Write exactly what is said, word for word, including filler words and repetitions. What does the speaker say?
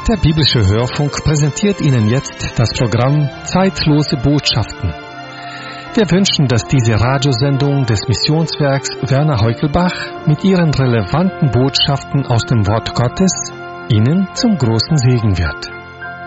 Der Biblische Hörfunk präsentiert Ihnen jetzt das Programm Zeitlose Botschaften. Wir wünschen, dass diese Radiosendung des Missionswerks Werner Heukelbach mit ihren relevanten Botschaften aus dem Wort Gottes Ihnen zum großen Segen wird.